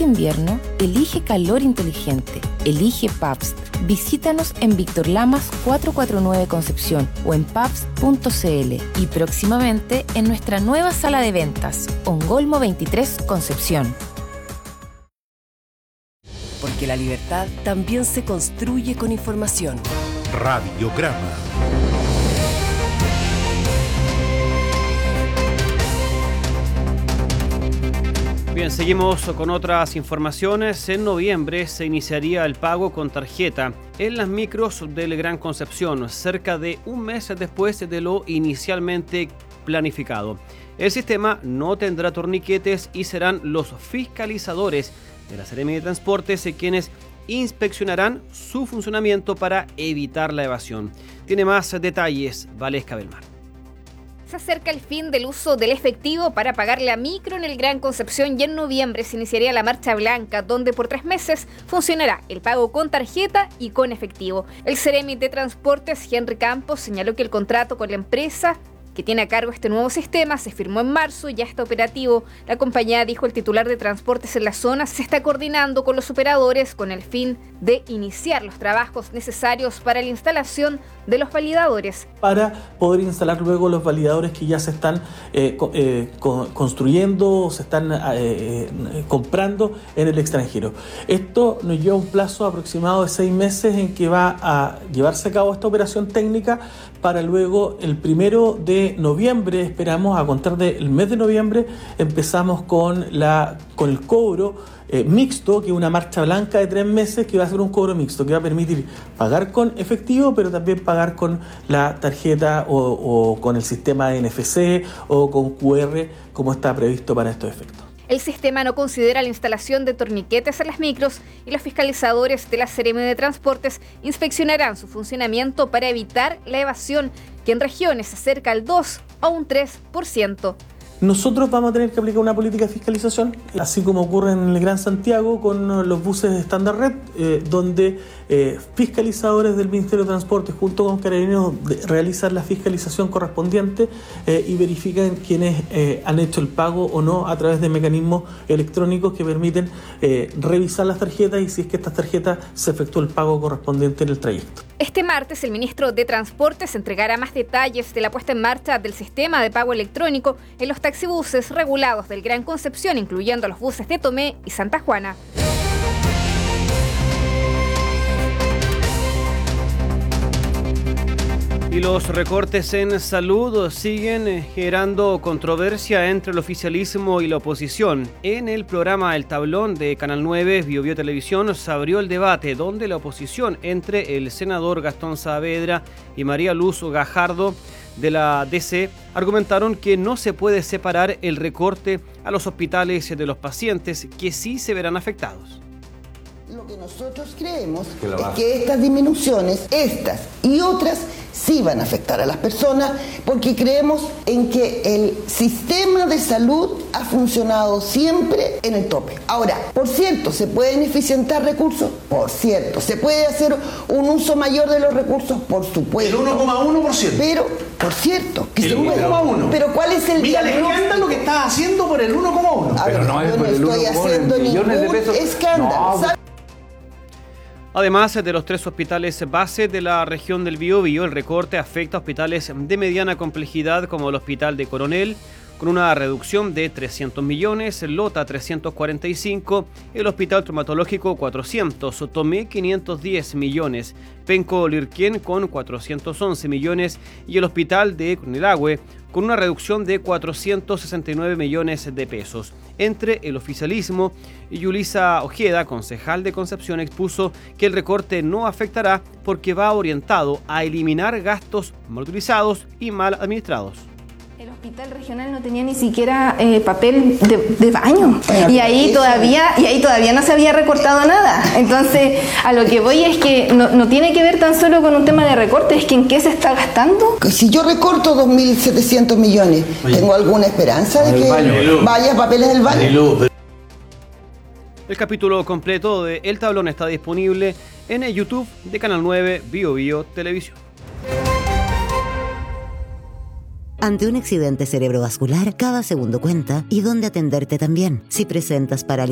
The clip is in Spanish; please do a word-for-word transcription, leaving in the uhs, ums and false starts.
este invierno, elige calor inteligente. Elige Pabst. Visítanos en Víctor Lamas cuatrocientos cuarenta y nueve Concepción o en pabst punto c l y próximamente en nuestra nueva sala de ventas, Ongolmo veintitrés Concepción. Porque la libertad también se construye con información. Radiograma. Bien, seguimos con otras informaciones. En noviembre se iniciaría el pago con tarjeta en las micros del Gran Concepción, cerca de un mes después de lo inicialmente planificado. El sistema no tendrá torniquetes y serán los fiscalizadores de la Seremi de Transportes quienes inspeccionarán su funcionamiento para evitar la evasión. Tiene más detalles Valesca Belmar. Se acerca el fin del uso del efectivo para pagar la micro en el Gran Concepción y en noviembre se iniciaría la Marcha Blanca, donde por tres meses funcionará el pago con tarjeta y con efectivo. El Seremi de Transportes, Henry Campos, señaló que el contrato con la empresa que tiene a cargo este nuevo sistema se firmó en marzo y ya está operativo. La compañía, dijo el titular de Transportes en la zona, se está coordinando con los operadores con el fin de iniciar los trabajos necesarios para la instalación de los validadores. Para poder instalar luego los validadores que ya se están eh, eh, construyendo, se están eh, eh, comprando en el extranjero. Esto nos lleva un plazo aproximado de seis meses en que va a llevarse a cabo esta operación técnica para luego el primero de noviembre, esperamos a contar del mes de noviembre, empezamos con, la, con el cobro eh, mixto, que es una marcha blanca de tres meses que va a ser un cobro mixto, que va a permitir pagar con efectivo, pero también pagar con la tarjeta o, o con el sistema de N F C o con Q R, como está previsto para estos efectos. El sistema no considera la instalación de torniquetes en las micros y los fiscalizadores de la Seremi de Transportes inspeccionarán su funcionamiento para evitar la evasión, que en regiones se acerca al dos o un tres por ciento. Nosotros vamos a tener que aplicar una política de fiscalización, así como ocurre en el Gran Santiago con los buses de estándar red, eh, donde eh, fiscalizadores del Ministerio de Transporte junto con Carabineros realizan la fiscalización correspondiente eh, y verifican quienes eh, han hecho el pago o no a través de mecanismos electrónicos que permiten eh, revisar las tarjetas y si es que estas tarjetas se efectuó el pago correspondiente en el trayecto. Este martes el ministro de Transportes entregará más detalles de la puesta en marcha del sistema de pago electrónico en los taxibuses regulados del Gran Concepción, incluyendo los buses de Tomé y Santa Juana. Y los recortes en salud siguen generando controversia entre el oficialismo y la oposición. En el programa El Tablón de Canal nueve, Bio Bio Televisión, se abrió el debate donde la oposición entre el senador Gastón Saavedra y María Luz Gajardo de la D C argumentaron que no se puede separar el recorte a los hospitales de los pacientes que sí se verán afectados. Lo que nosotros creemos que es que estas disminuciones, estas y otras, sí van a afectar a las personas porque creemos en que el sistema de salud ha funcionado siempre en el tope. Ahora, por cierto, ¿se pueden eficientar recursos? Por cierto. ¿Se puede hacer un uso mayor de los recursos? Por supuesto. El uno coma uno por ciento. Pero, por cierto, que el se uno coma uno. Pero ¿cuál es el Mira el escándalo que estás haciendo por el uno coma uno. Pero no es por el uno coma uno. No estoy haciendo ningún escándalo. No. Además de los tres hospitales base de la región del Biobío, el recorte afecta a hospitales de mediana complejidad como el Hospital de Coronel, con una reducción de trescientos millones, Lota trescientos cuarenta y cinco, el Hospital Traumatológico cuatrocientos, Tomé quinientos diez millones, Penco Lirquén con cuatrocientos once millones y el Hospital de Cunilagüe con una reducción de cuatrocientos sesenta y nueve millones de pesos. Entre el oficialismo, Yulisa Ojeda, concejal de Concepción, expuso que el recorte no afectará porque va orientado a eliminar gastos mal utilizados y mal administrados. El hospital regional no tenía ni siquiera eh, papel de, de baño y ahí todavía y ahí todavía no se había recortado nada. Entonces, a lo que voy es que no, no tiene que ver tan solo con un tema de recorte, es que en qué se está gastando. Si yo recorto dos mil setecientos millones, Oye, ¿tengo alguna esperanza de que baño, vaya papeles del baño? El capítulo completo de El Tablón está disponible en el YouTube de Canal nueve Bio Bio Televisión. Ante un accidente cerebrovascular, cada segundo cuenta y dónde atenderte también. Si presentas parálisis